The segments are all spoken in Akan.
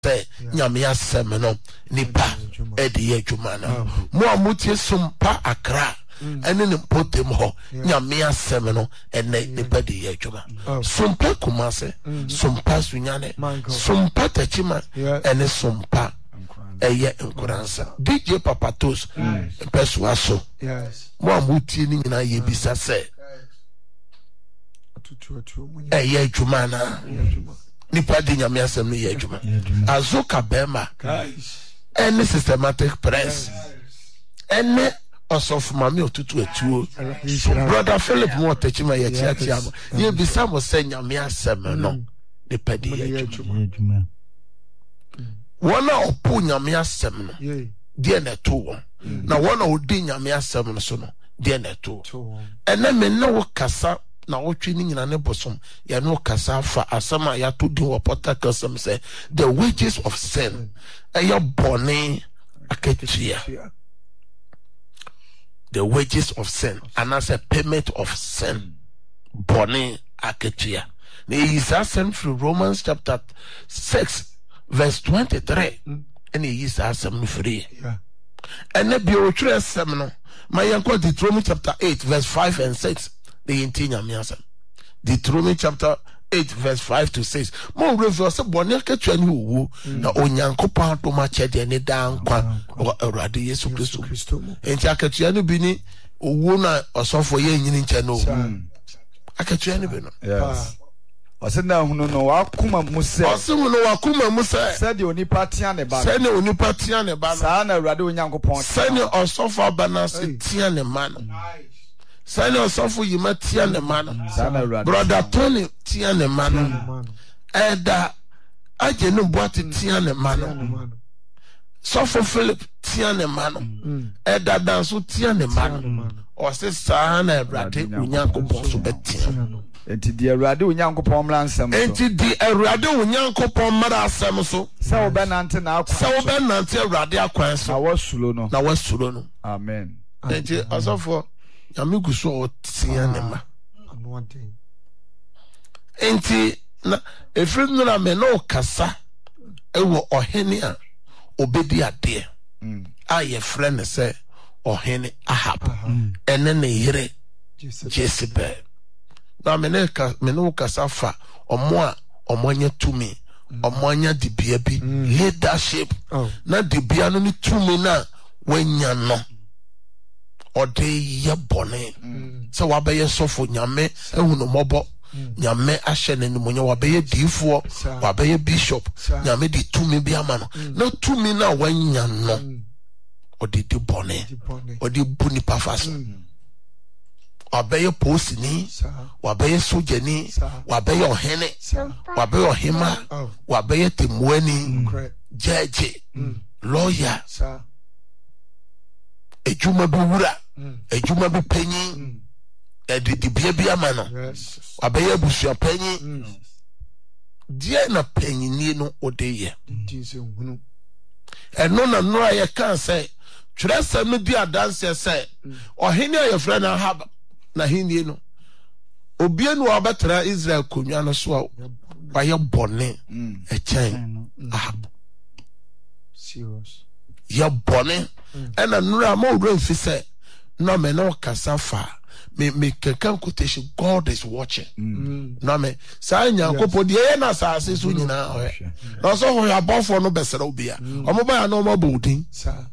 say nyame asem no nipa edi adwuma na mo amutie sumpa akra ene ne potem ho nyame asem no ene nipa di adwuma sumpa kumase sumpa sunyane sumpa tachima ene sumpa eye nkuransa DJ Papatos persuaso mo amutie ni nyina ye bisa se eye adwuma na nipa di nyame asem no ye adwuma azoka bema any systematic press any osof mami otutu atuo brother Philip mo tachima ye chiachia ye bisa mo se nyame asem no nipa di ye adwuma wona opu nyame asem no die na to na wona odi nyame asem no so no die na to ene me na wo kasa na wotwe ni nyina ne bosom ya no kasa fa asama ya to di wopota kasam say the wages of sin ayo bone akatia the wages of sin and as a payment of sin bone akatia na isa sent from Romans chapter 6 verse 23 and isa sem free and be otwe sem no my yanko Deuteronomy chapter 8 verse 5 and 6 the intinya miasa Deuteronomy chapter 8 verse 5 to 6 mo reverse bone akatwa ni owu na onyankopon to ma chede ne dan kwa Awurade Yesu Kristo enti akatwa no bi ni owu na osofo ye nyini nche no akatwa no bi no yes osena hunu no wakuma muse osemu no wakuma muse said onipa tia ne ba said onipa tia ne ba sa na Awurade onyankopon said osofo abanase tia ne ma no said osofo yima tia ne ma no brother Tony tia ne ma no eda aje no boate tia ne ma no sofo Philip tia ne ma no eda danso tia ne ma no o se sa na Awurade onyankopon so betia enti di Awurade onyankopon mra nsem so enti di Awurade onyankopon mra asem so se wo benante na akwa se wo benante Awurade akwan so na wasulo no amen enti asofo nyamigu so otia ne ma enti na efiri nura me no kasa ewo ohene a obedi ade a ye friend se ohene Ahab ene ne yire Jezebel na me no kasa fa omo a omanya tumi omanya dibia bi leadership na dibia no ni tumi na wanya no ode ye bone se wabeye sofo nyame ehunu mobo nyame ahye ne munya wabeye difo wabeye bishop nyame di tumi bi amano na tumi na wanya no ode di bone ode buni pafas wabeye posini wabeye sojani wabeye ohene wabeye ohima wabeye temuani judge lawyer ejuma bi wura ejuma bi panyi edidibia bi amano wabeye busua panyi die na panyini no odeye eno na no aye kan say twresa no di adanse say ohene aye fra na Ahab na hinie no obie no abetra Israel konwa no so aye bone e chen Ahab serious ya bone ena nura ma owura mfi say no me no kasa fa me kekan quotation God is watching no me say nyankopon de ye na saase so nyina ohe no so ho ya bofo no besere obia omoba ya no ma bodin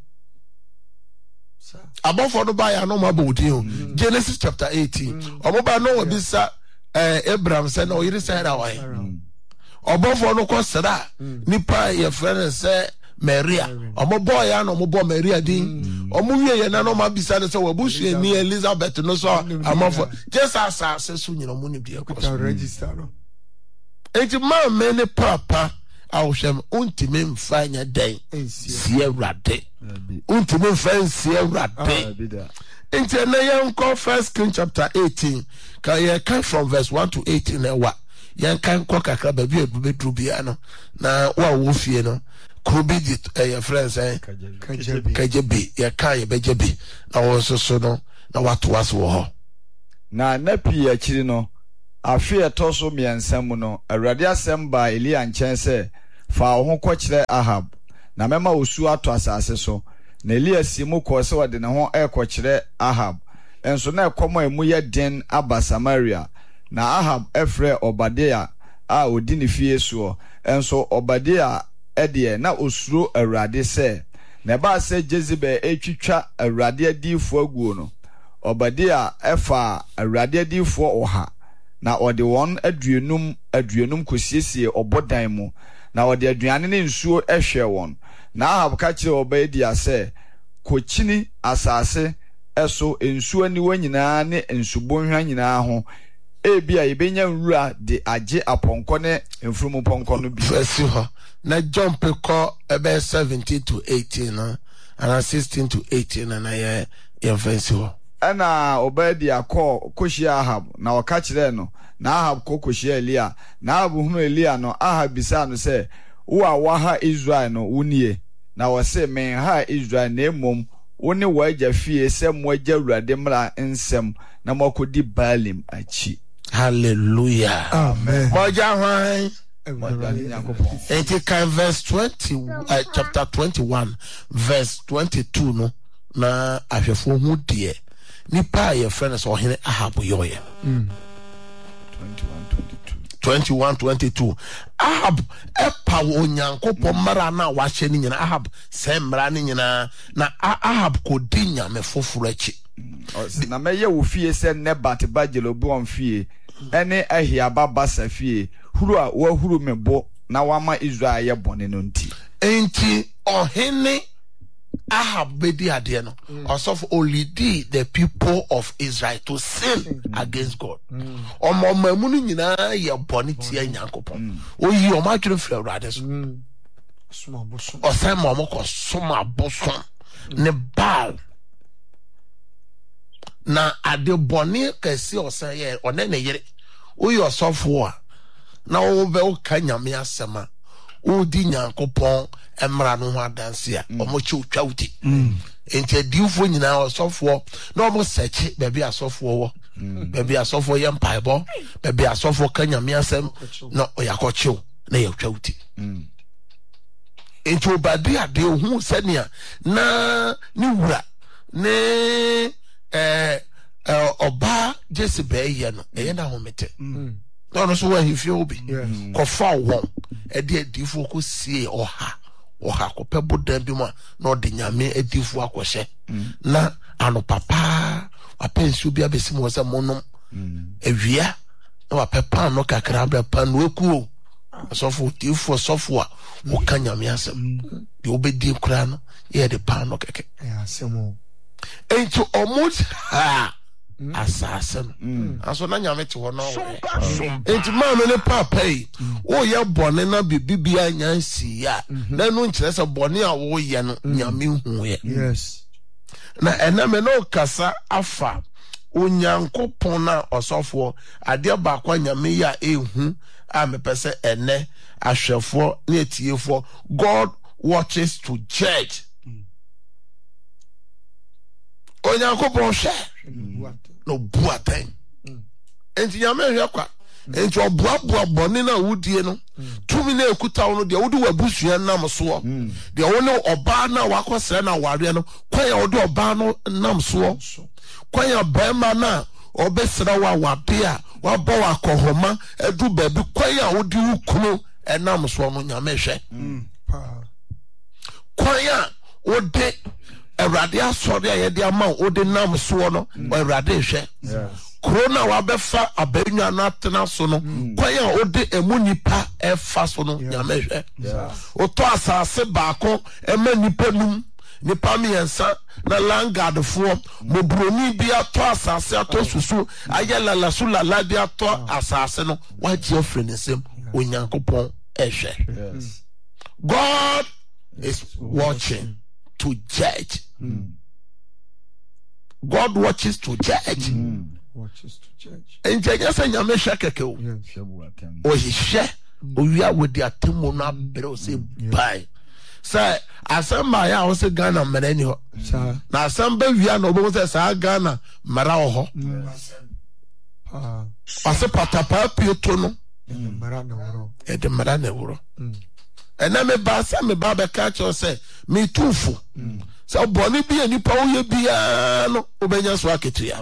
abofo no ba ya no ma bodin Genesis chapter 18 omoba no obisa Abraham say no yiri say ra wa obofo no ko sera nipa ye friend say Maria omo boy ya no mo bo Maria din omo wie ye na no ma bisa ne se wabusu ni Elizabeth no so amafo just as so nyina mo ni bia ko register no enti ma me ne papa awhwem untime mfanya den sie Awurade untime mfanya sie Awurade enti na yanko 1 Kings chapter 18 ka ye kan from verse 1 to 18 na wa yankan ko kakra ba bi edubedru bia no na wa wo fie no Kobi di your friends kajebi ya kan ye bejebi na wo so no na watu waso ho na napi akiri no afi etoso miensam no Awurade asem ba Elia nchen se fa wo ho kɔkyerɛ Ahab na mema osu ato asase so na Elia si mu kɔ sɛ wɔde ne ho ɛkɔkyerɛ Ahab enso na ɛkɔm a emu yɛ den aba Samaria na Ahab ɛfrɛ Obadia a odi ne fie so enso Obadia ɛdeɛ na osuro Awurade sɛ na ba sɛ Jezebel etwitwa Awurade adifo aguo no Obadia ɛfa Awurade adifo ɔha na ɔde wɔn aduonum kosiesie ɔbodan mu na ɔde aduane ne nsuo ɛhwɛ wɔn na Ahab ka kyerɛ Obadia sɛ kokyini asase ɛso nsuo aniwa nyinaa ne nsubonhwa nyinaa ho ebi a yebenya nwura de agye apɔnkɔ ne mfurumu pɔnkɔ no bi fɛsi hɔ na jump kɔ ebe 17 to 18 na ana 16 to 18 na yɛ fɛsi hɔ ɛna Obadia kɔ kohyia Ahab na ɔka kyerɛ no na Ahab kɔ kohyia Elia na Ahab hunu Elia no Ahab bisa no sɛ wo a waha Israel no wunie na wɔse men ha Israel na emom wo ne wagya fie sɛ mo agya Awurade mmara nsɛm na mokodi Baalim akyi. Hallelujah. Amen. Moja hwan enti kan verse 20 chapter 21 verse 22 no na ahwefo hu de nipa ye friends ohene Ahab yoye 21-22 Ahab epa onyankopɔ mmara na wahye ni nyina Ahab sɛ mmara ni nyina na Ahab kodi nyame foforo akyi na meye wo fie sɛ Nebat ba Jeroboam fie ene Ahiaba basa fie huru a wo huru mebo na wama Israel ye bone no nti enti ohene Ahab bedi ade no osof olidi the people of Israel to sin against God omomamu no nyina ye bone tia nyankopon oyi o ma twere fra Awurade so Soma boso. osema omoko soma boso ne Baal na ade bone kesi osan ye one ne yere oyi osofo a na wo be o ka nyame asema o di nyankopon emra no ho adanse a omochi otwa uti enti adiufo nyina osofo na omo sechi bebi asofo wo bebi asofo ye mpaebo bebi asofo ka nyame asem na oyakochiw na ye otwa uti enti Obadia de hu senia na ni wura ne oba Jezebel ye no eye na homete no so wa hifie obi kofa won e de adifo ko sie oha ko pebo dan bi ma na ode nyame adifo akohye na ano papa apensu bi abesi mo se monom ewia na wa pepa no kakra bra pa no ekuo asofo tifo sofo a wo ka nyame asem de obedi kura no ye de pa no keke Asemo. enti omut ha asase no aso na nyame te ho no enti ma me ne papa yi wo ye bone na bibia nyansi ya na no nkire se bone a wo ye no nyame hu ye Yes. na ename no kasa afa onyankopon na osofo ade ba kwa nyame ya ehu a mepese ene ahwefo na etiefo God watches to judge onyankopon hwe no buatan enti nyame hwe kwa enti oboaboa bone na wudie no tumi na ekuta wo no de wudi wabusua nam so de wo ne oba na wakosere na ware no kwanya wo de oba no nam so kwanya bema na obesera wa wade a wabɔ wakohoma edu baby kwanya wo de ukunu enam so no nyame hwe kwanya wo de Awurade asɔre a yɛde ama wo de nam so no Awurade hwe korona wabefa abenwa na atena so no kwanya wo de emu nipa efa so no nyame hwe oto asase baako ema nipa num nipa miensa na langard fo mobroni bi ato asase ato susu ayelala sulala bi ato asase no waji ofrenesem onyankopon ehwe God is watching to judge. God watches to judge. Watches to judge. Enjanya se nyame hwe keke o. O hwe o wia wodi atemu na bere o se bai. Say asamba ya o se Ghana mara ni ho. Na asamba wia na obo se sa Ghana mara o ho. Ase patapa pieto no. Mara na woro. E de mara na woro. ɛna me ba sa me ba be ka cho say me tufo so boni bi anipa wo ye bia no obenya so aketua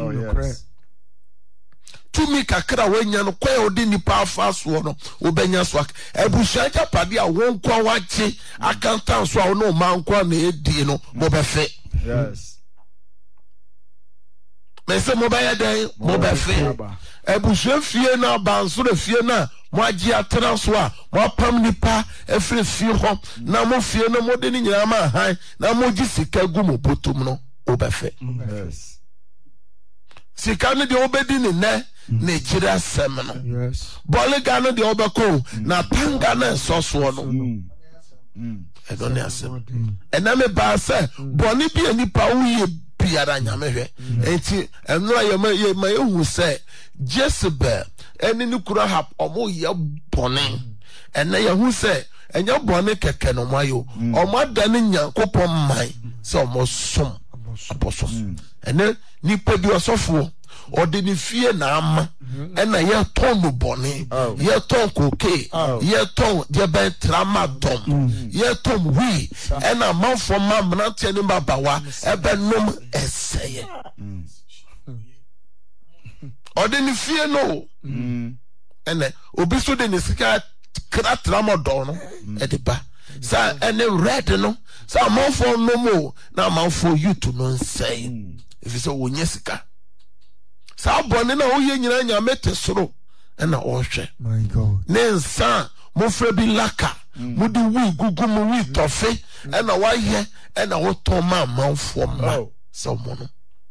tumi kakra wanya no kwa odi nipa afa so no obenya so ebusua japade a won kwa wache akantan so a no man kwa na edi no mo befe Yes. me se mo ba ya den mo befe ebusua fie na banso na fie na mo agi atena so a mo pam nipa efre fie ho na mo fie na mo de ni nyama han na mo gi sika gu mo botum no obefe Yes. sika no de obedi ni ne na gira sem no Yes. boliga no de obeko na panga na soso no edo ne asem ena me ba se boni bi anipa wo biara nyame hwe enti eno ye ma ehu se Jezebel eni ni kura hap omo ye boni ena ye hu se enya boni keke no mayo omo da ne Nyankopon man se omo som abosom ene nipa bi osofo odi ni fie na ama ena ye ton no boni ye ton koke ye ton ye ben tramadom ye ton wi ena manfo mamna tene babawa ebe nom eseye odi ni fie no ene obi so de ni sika kra tramadom no e ba sa ene red no sa manfo no mo na manfo youth no nsey if so wonye sika sa bone na wo ye nyina nyame te soro na o hwe My God. ne nsa mo fra bi laka mo di wi gugu mo wi tofe na wa ye na wo to ma manfo ma so mo no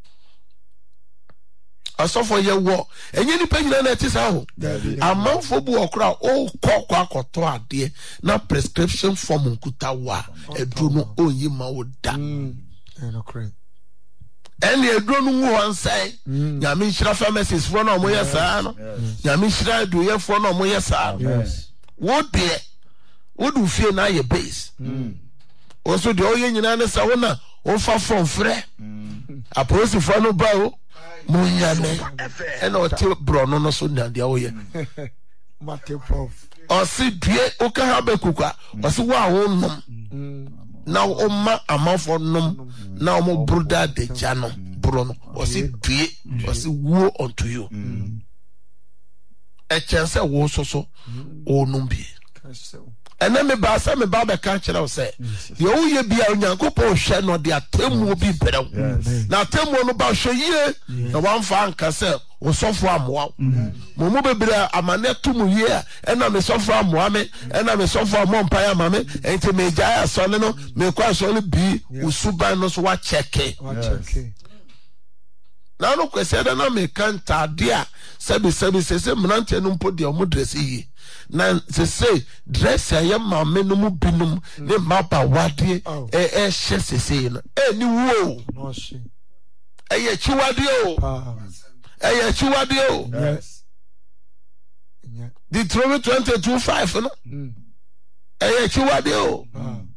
asofo ye wo enye ni pa nyina na ti sa ho amanfo bu okra o kokwa akoto ade na prescription form nkuta wa edru no oyi ma wo da And okay. eni edru no nwu wansai nyame hira pharmacies fo na mo ye saa no nyame hira aduye fo na mo ye saa Yes. wo de wo du fie na ye base o so de o ye nyina ne sa wo na o fa fon frɛ apolisi fo no ba o mo nyame ena o ti bro no so na de o ye Mate prof. o si due o ka ha be kukwa o si wa wo nom na o ma amafo nom na o mo broda de jano bro no o si due o si wo unto you e chance wo so o nom bi ena me ba sa me ba be ka kire o se ye o ye bia Onyankopon hwe no de atemu bi berew na atemu no ba hwe yie na wan fa anka se o sofo amoa mo mo bebre amane tumu yie ena me sofo amoa me ena me sofo amoa mpa ma me enti me gya aso ne no me kwa so no bi usuban no so wa cheke Okay. na no kwese da na me kanta de a sebi se mnante no mpo de o mo dress yi na se dress ya mama no mu binum ne mapa wade hye sese no ni wo No she. eye chiwade o eye chiwade o Yes. Yeah. Deuteronomy 22:5 no eye chiwade o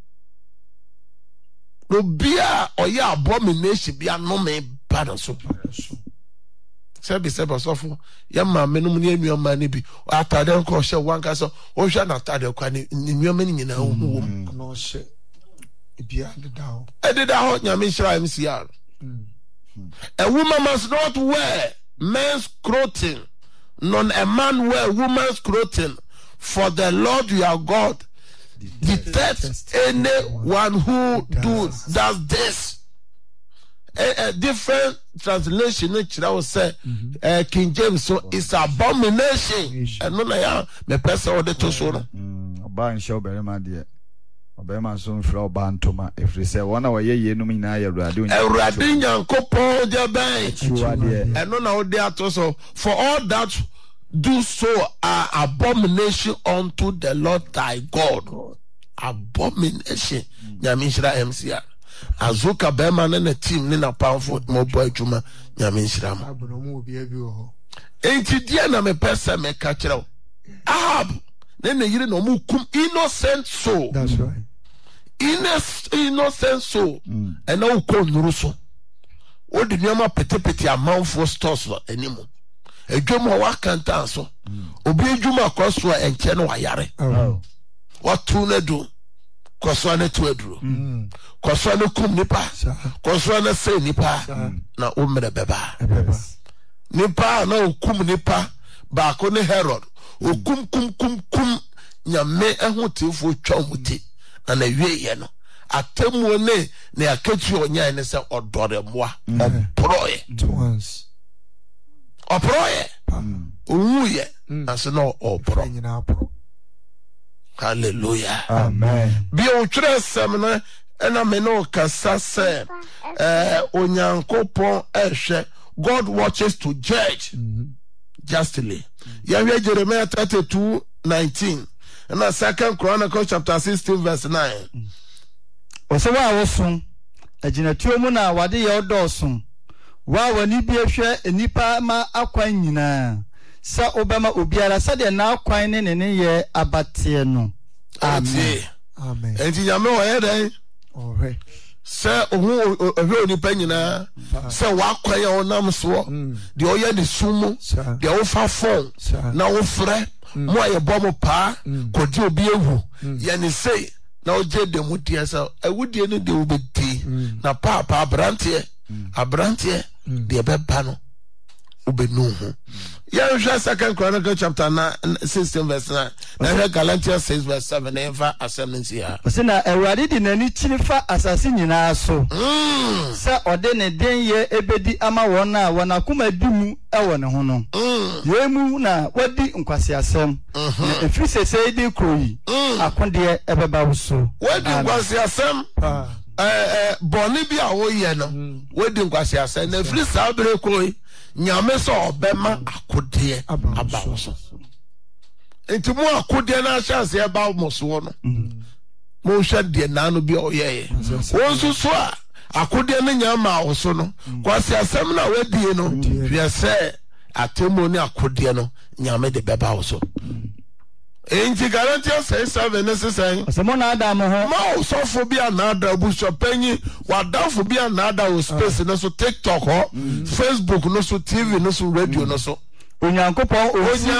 no bia oya abomination bia no me bad so sebi sofo ya mama no mu ne anuama ne bi atade nko hye wanka so o hwa na atade kwa ne anuama ne nyina wo No she. Ibia de down. edida ho nyame hira MCR a woman must not wear men's clothing nor a man wear woman's clothing for the Lord your God detests anyone who does this. A different translation say King James so it's abomination and no ya me person o de to so no Oba nhyɛ obarima deɛ obarima nso mfrɛ oba ntoma ɛfiri sɛ wɔn a wɔyɛ yeinom nyinaa yɛ Awurade Nyankopɔn de ban Chiwadeɛ. and no na wo de ato so for all that do so are abomination unto the Lord thy God. Abomination nyame hira MCR azuka bema na team ne na powerful mo boy juma nyame hira mo Abono mu obi abi wo. enti dia na me pese me ka kire wo Ahab ne yire no mu kum innocent soul. That's right. Innocent soul and now ko nuru so wo de nyama petepete amanfo stores lo animu edwom wa kanta so obi edwuma kwaso enche no wayare Oh. watu na do kɔsoa ne to aduro kɔsoa ne kum nipa kɔsoa ne sɛ nipa na wommerɛ bɛba nipa na okum nipa baako ne Herod okum kum nyame ɛho tifo twa mu ti na na wie ye no atemuo ne akatu onyan ne sɛ ɔdɔre mmoa ɔproye owuye aso na ɔpro hallelujah amen bi o twere sem no ɛna me no kasa sɛ onyankopɔn ɛhwɛ God watches to judge justly. Yahweh Jeremiah 32:19 and 2 Chronicles chapter 16 verse 9. Osewa awosun aginatuo mu na wade ye odosun wa wani bi ehwe enipa ma akwan nyina sa obema obiara sa de na akwan ne ye abate no. Amen. Amen. Enti nyame wo ye den. Ohwe. Sɛ ohu ohwe onipa nyina sɛ wakwan ya onam so de oyɛ de sumu de wo fa fon na wo frɛ mo ayɛ bɔ mo pa kodi obi ewu yɛ ne sei na oje de mu die sɛ awudie ne de obedi na pa abrante de bɛba no obenu ho ya hwɛ 2 Chronicles chapter 16 verse 9 na Galatians 6 verse 7 eva assemblies here. Osina Awurade di nani kyiri fa asase nyinaa so sɛ ɔde ne den ye ebedi ama wɔn a wɔn akoma di mu ɛwɔ ne ho no yemu na wadi nkwasiasɛm na efiri sese di kroyi akode ɛbɛba wo so wadi nkwasiasɛm bɔne bi a woyɛ no wadi nkwasiasɛm na efiri saa bere kroyi nyame sɛ ɔbɛma akode aba wo so enti mo akode na chance eba mo so no mo hwɛ de na no bi oyeye won so so a akode ne nyama wo so no kwasi asɛm na wadie no hwɛ sɛ atemo ne akode no nyame de bɛba wo so enti Galatians 6:7 ne sesɛn asɛm na ada mo ho ma osofo bi anada buso panyi wadafo bi anada o space no so TikTok ho Facebook no so TV no so radio no so Onyankopɔn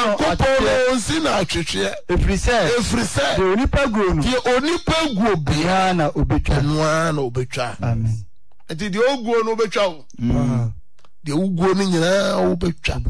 onsi na atwetwe efiri sɛ de onipa guo no de onipa guo bia na obetwa na obetwa amen enti de oguo no obetwa wo de oguo no nyina obetwa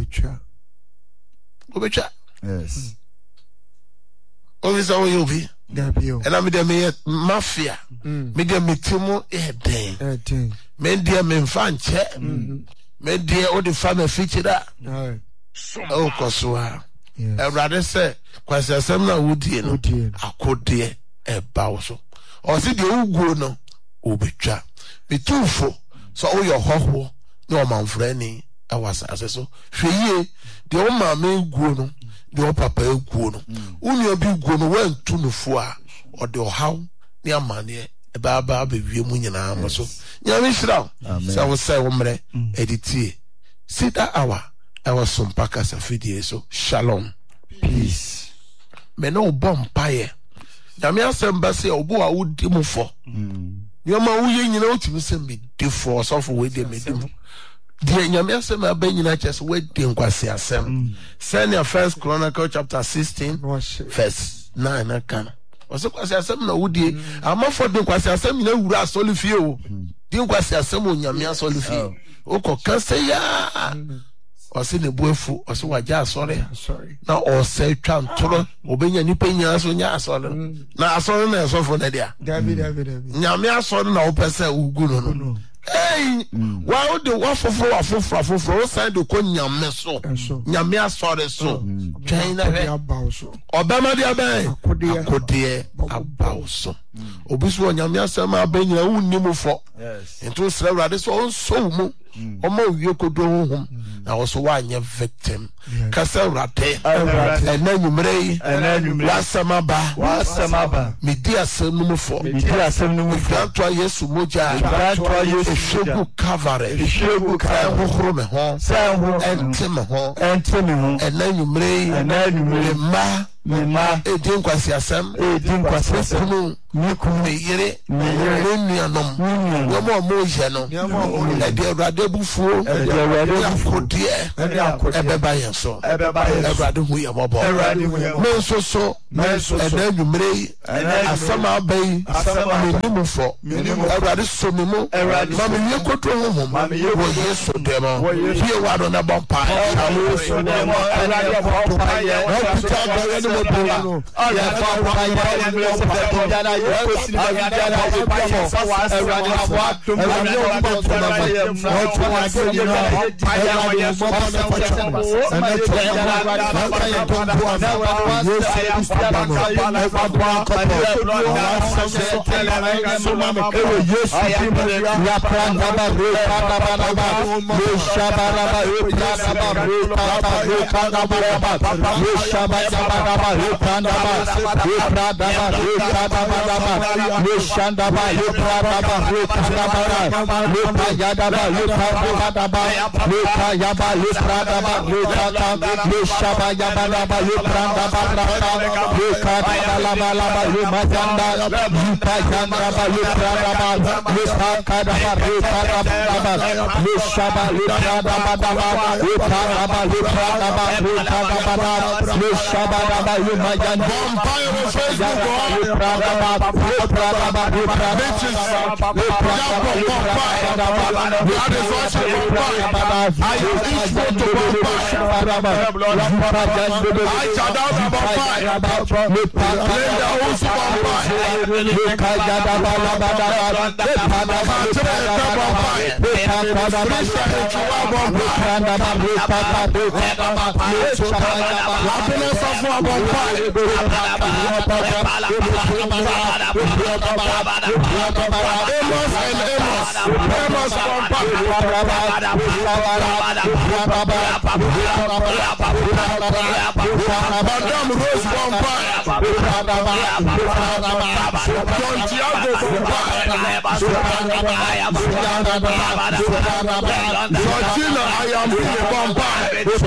yes obisa wo yobi Dabio. ena me de me mafia me de metimo den me de me mfa nche me de o de fa me fichira o kosoa Ewurade sɛ kwasi asɛm na wodie no akode eba wo so o se de uguo no obetwa bitufo so o yo hoho na o manfrani awasa aseso hweye de o ma me guo no de o papa guo no unu obi guo no wantu nufo a o de ohaw ne amane eba be wie mu nyina mo so nyame hira sɛ wo sɛ wo mre editie sida awa was some packers of video so shalom peace me no bomb paye nyame asem ba se obo a wodi mu fo nyoma wo ye nyina otimi se me de fo so fo we de me de de nyame asem aba nyina chese we de nkwase asem send your 1 Chronicles chapter 16 verse 9 akana oso kwase asem na wodi amafo de nkwase asem nyina wura asolifie o de nkwase asem o nyame asolifie o ko kase ya ɔse ne buafu ɔse wagya asɔre na ɔsɛ twa ntoro obenya nipa nyina so nya asɔre na asɔre na ɛsɔfo na dia nyame asɔre na wopɛ sɛ ugu no wa ode wafoforo wo san de ko nyame so nyame asɔre so twɛn na hwɛ ɔbɛma de abɛn akode abaw so obi so nyame asɛm abɛn nyina wunnim fo nto srɛ Awurade so ɔnso mu Oma uye kodo honhom na also wanye victim kasa Awurade ena nyumrei wasamaba midi asem no mfo granto Yesu moja eshegu kavare hohoro me ho ente me ho ena nyumrei mema edi nkwasiasɛm edi nkwasiasɛm kunu mekunu meyere meyere nuanom wɔn a wɔyɛ no ɛde awurade bufuo akodeɛ ɛbɛba yɛn so awurade hu yɛ mɔbɔ me nso so ɛna anwummere yi asɛm a aba yi menim fɔ awurade so me mu ma meyɛ koto honhom wɔ yesu dɛm bie wa no na bɔ mpae Madame Rose Bombay, John Tiago Georgina Ayamini Bombay,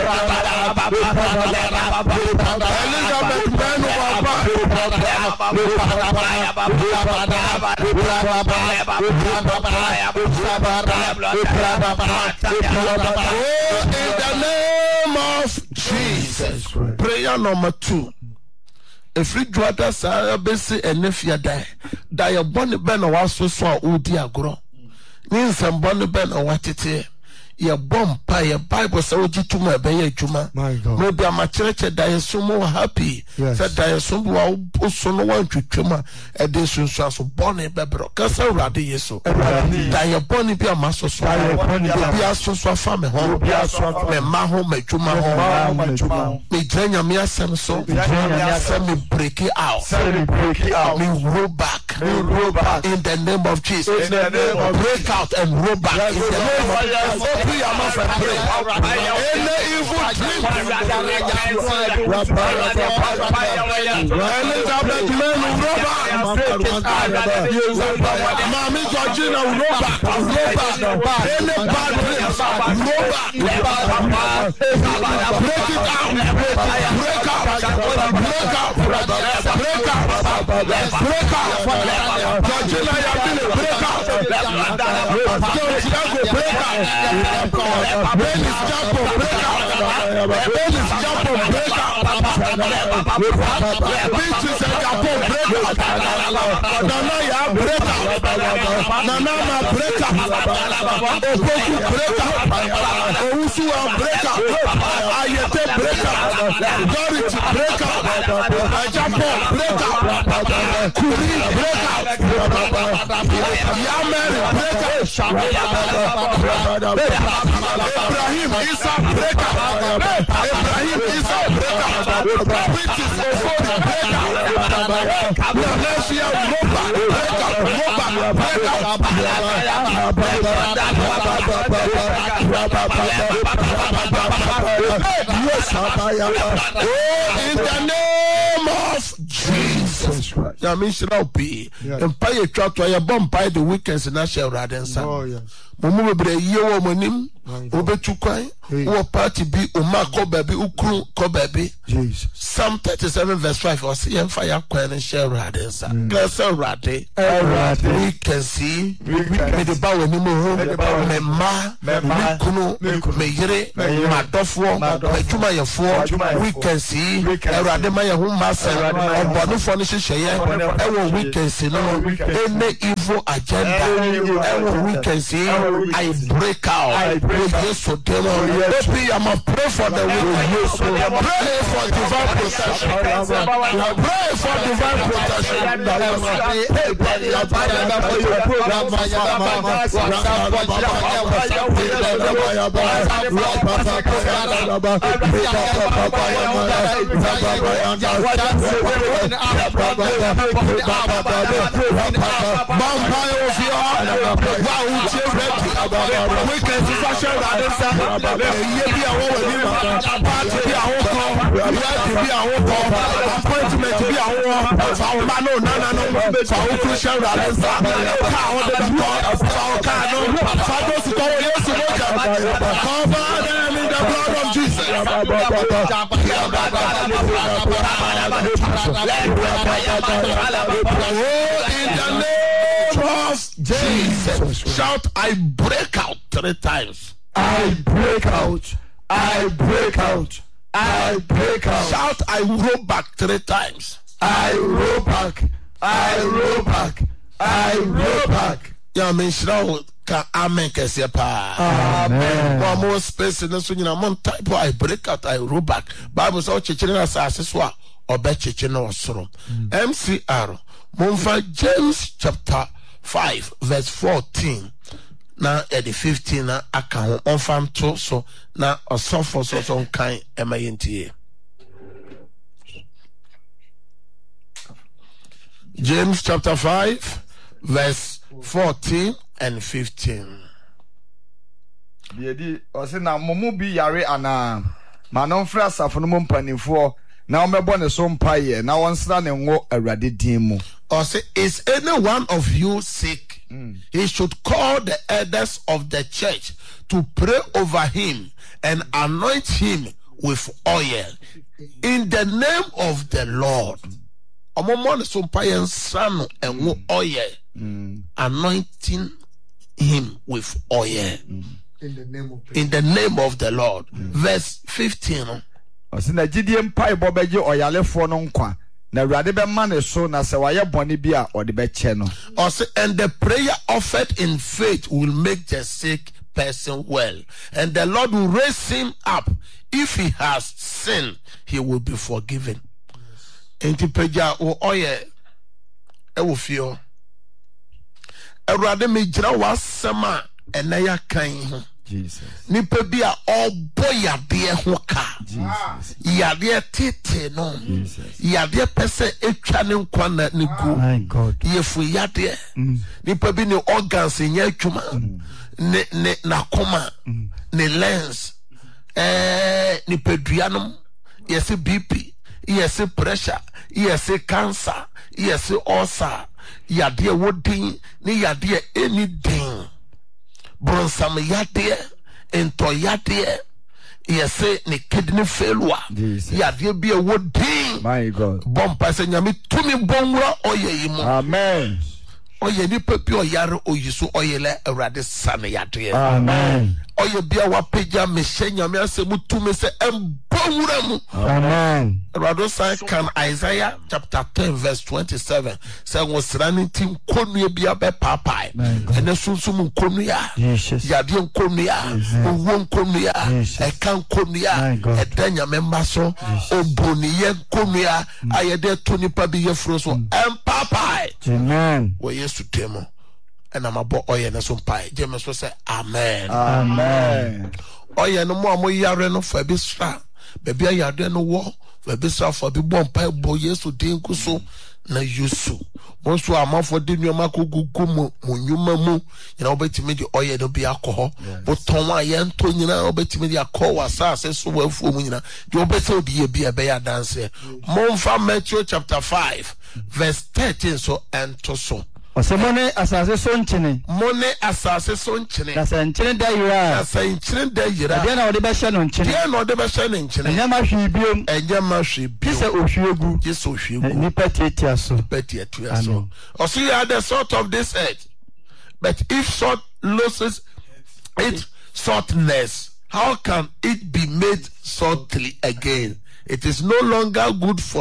Elizabeth Benu Bombay, in the name of Jesus. Prayer number 2. Every drada sa besi enefia da ye boni be na waso so a odi agoro ni nsem boni be na watete ye bompa ye Bible say oji tuma be ye adwuma no be amachereche da ye so mo happy say da ye so bo so no wan twetwema e de sunsu aso boni be bro kasa urade yeso da ye boni bi amaso so bi aso so afa me ho me ma ho madwuma ho me dranya me asem so me break it out me roll back in the name of Jesus. Break out and roll back in the name of Jesus. Open your mouth and pray. Any evil dream Elizabeth men roll back. Mommy Georgina roll back. Any bad dreams roll back. Break it out. Break out. Georgina Yabini, break out. George Yago, break out. Benis Japo, break out. Benis Japo, break out. Beaches and Japo, break out. Nana Ya, break out. Nana break out. Opoku, break out. Ousu, break out. Ayete, break out. Dority, break out. Japo, break out. Kuri, break out. Yamer, break out. Ibrahim, Isa, break out. Ibrahim, Isa, break out. British, Ofori, break out. Malaysia, Moba, break out. Moba, break out. in the name of Jesus Christ. Ya mi shira opi. Empire twa to ya bomb the weekends na share radensa. Oh yes. Mumu bebre ye wo monim. Obetu kwan. Wo party bi o ma ko baby ukru ko baby. Jesus. Psalm 37 verse 5 or see fire kwan and share radensa. Bless rade. We can see me the bawo ni mo me ma me kunu me yire ma dofo me tuma yefo we can see rade ma ye ho masa obonu fo ni hyehyeye ewo we can see no any evil agenda ewo we can see I break out yes for them maybe I'm a pray for the weak pray for divine protection pray for divine protection cover them in the blood of Jesus. In the name of Jesus. Shout, I break out 3 times. I break out. I break out. I break out. Shout, I roll back 3 times. I roll back. I roll back. I roll back. Yeah, me shall ka amen kese pa. Amen. One more space in the sunya mon type I break out, I roll back. Bible says chichiri na asase so a obe chichiri na osoro. MCR Monfa James chapter 5 verse 14. Na at the 15 na aka ho onfam to so na osofo so kan emayenti. James chapter 5 verse 14 and 15. Biedi ose na momu bi yare ana ma no mfra asafo no mpanifo na omebo ne so mpaye na wonsra ne ngo awrade din mu. Or say, is any one of you sick? He should call the elders of the church to pray over him and anoint him with oil in the name of the Lord. Omomon so payen sano and oil, anointing him with oil in the name of the Lord. Verse 15. Ose na gidie mpai bo beje oyalefo no nkwa. Na awrade be ma ne so na se waye bone bi a ode be che no. Also, and the prayer offered in faith will make the sick person well, and the Lord will raise him up. If he has sinned, he will be forgiven. Enti peja o oye e wo fio awrade me gira wasema enaya kan ho Jesus. Nipa bi a oboyade ho ka Jesus. yade tete no yade pese etwa ne nkwa na ne gu My God. yefu yade nipa bi ne organs nya atwuma ne na koma ne lens ni peduanom yesi BP yesi pressure yesi cancer yesi ulcer yade wodin ni yade anything bronsam yade ento yade yesi ni kidney failure yade bi wodin. My God. Bompa se nyame tumi bonwura oye yimo. Amen. Oye ni pepi oyare oyiso oyele awrade sane yade. Amen. Oye bia wapeja meshe nyame asemu tumi se bonwura mu. Amen. Awrade san kan Isaiah chapter 10 verse 27 say wosrani tim konue bia be papai ene sunsum konua yade konua owo konua ekan konua edanya memba so oboniye konua ayede to nipa bi yefro so papai. Amen. We yesu temo ena mabo oye ne so pai jeme so say amen. Amen. Oye no mo yare no fa bi sra bebia yade no wo fa bi sra fa bi bom pai bo yesu din ku so na yusu monso amafo de nneoma kogugu mo nyuma mu nyina obetimi de oye no bi akọ boton a ye nto nyina obetimi de akọ wasase so wafuo mu nyina de obese obi ye bi ebe ya dance monfa Matthew chapter 5 verse 13 so ento so Osemone asase so nchene. Mone asase so nchene. Na sa nchene da yira. Na sa nchene da yira. Dia na ode be hye no nchene. Dia na ode be hye no nchene. Enya ma hwe biom. Enya ma hwe biom. Kise ohwegu. Kise ohwegu. Nipa tietia so. Nipa tietia so. Also you are the salt of this earth. But if salt loses its saltness, how can it be made salty again? It is no longer good for